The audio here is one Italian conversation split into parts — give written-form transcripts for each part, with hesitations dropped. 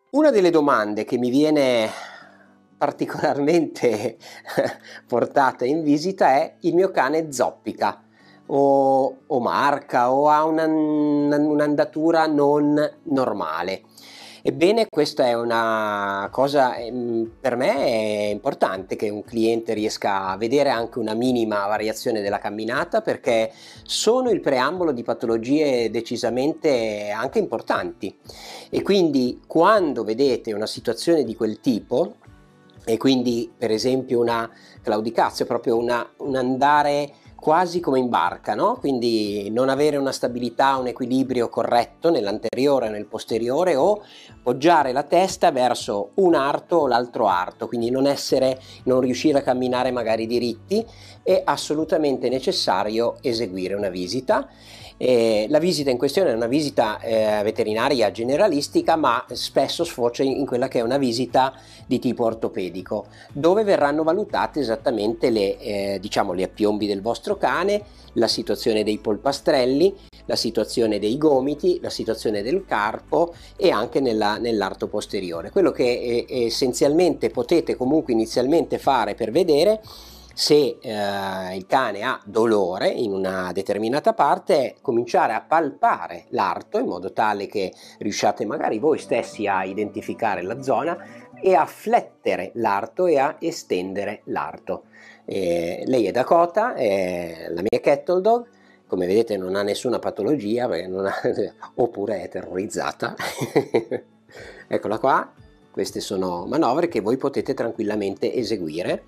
Una delle domande che mi viene particolarmente portata in visita è: il mio cane zoppica o marca o ha un'andatura non normale. Ebbene, questa è una cosa, per me è importante che un cliente riesca a vedere anche una minima variazione della camminata, perché sono il preambolo di patologie decisamente anche importanti. E quindi quando vedete una situazione di quel tipo, e quindi per esempio una claudicazio, proprio un andare quasi come in barca, no? Quindi non avere una stabilità, un equilibrio corretto nell'anteriore o nel posteriore, o poggiare la testa verso un arto o l'altro arto, quindi non riuscire a camminare magari diritti, è assolutamente necessario eseguire una visita. La visita in questione è una visita veterinaria generalistica, ma spesso sfocia in quella che è una visita di tipo ortopedico, dove verranno valutate esattamente gli appiombi del vostro cane, la situazione dei polpastrelli, la situazione dei gomiti, la situazione del carpo e anche nell'arto posteriore. Quello che essenzialmente potete comunque inizialmente fare per vedere se il cane ha dolore in una determinata parte è cominciare a palpare l'arto, in modo tale che riusciate magari voi stessi a identificare la zona e a flettere l'arto e a estendere l'arto. Lei è Dakota, è la mia Cattle Dog. Come vedete non ha nessuna patologia, oppure è terrorizzata. Eccola qua. Queste sono manovre che voi potete tranquillamente eseguire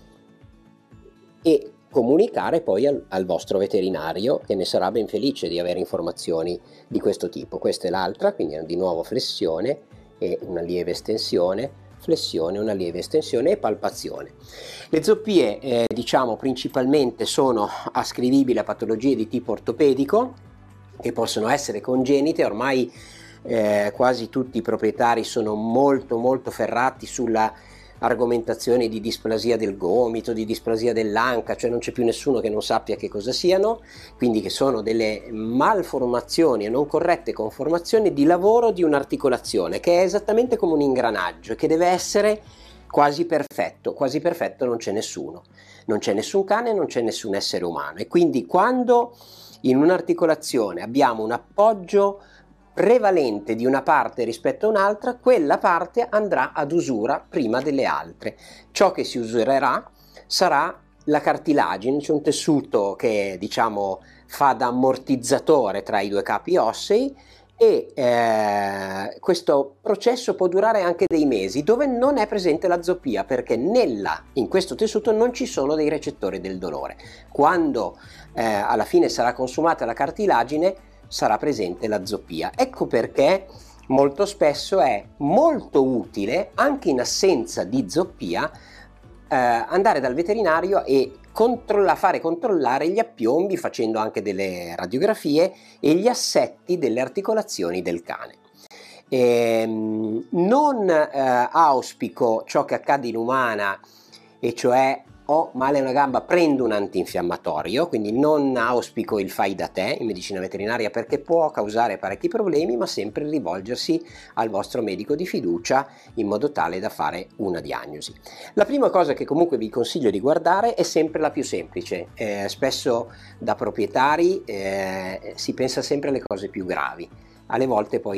e comunicare poi al vostro veterinario, che ne sarà ben felice di avere informazioni di questo tipo. Questa è l'altra, quindi di nuovo flessione e una lieve estensione, flessione, una lieve estensione e palpazione. Le zoppie principalmente sono ascrivibili a patologie di tipo ortopedico, che possono essere congenite. Ormai quasi tutti i proprietari sono molto ferrati sulla argomentazioni di displasia del gomito, di displasia dell'anca, cioè non c'è più nessuno che non sappia che cosa siano, quindi che sono delle malformazioni e non corrette conformazioni di lavoro di un'articolazione, che è esattamente come un ingranaggio, che deve essere quasi perfetto non c'è nessuno, non c'è nessun cane, non c'è nessun essere umano. E quindi quando in un'articolazione abbiamo un appoggio prevalente di una parte rispetto a un'altra, quella parte andrà ad usura prima delle altre. Ciò che si usurerà sarà la cartilagine, cioè un tessuto che fa da ammortizzatore tra i due capi ossei, e questo processo può durare anche dei mesi, dove non è presente la zoppia, perché in questo tessuto non ci sono dei recettori del dolore. Quando alla fine sarà consumata la cartilagine, sarà presente la zoppia. Ecco perché molto spesso è molto utile, anche in assenza di zoppia, andare dal veterinario e fare controllare gli appiombi, facendo anche delle radiografie e gli assetti delle articolazioni del cane. Non auspico ciò che accade in umana, e cioè ho male a una gamba, prendo un antinfiammatorio, quindi non auspico il fai da te in medicina veterinaria, perché può causare parecchi problemi, ma sempre rivolgersi al vostro medico di fiducia in modo tale da fare una diagnosi. La prima cosa che comunque vi consiglio di guardare è sempre la più semplice. Spesso da proprietari si pensa sempre alle cose più gravi, alle volte poi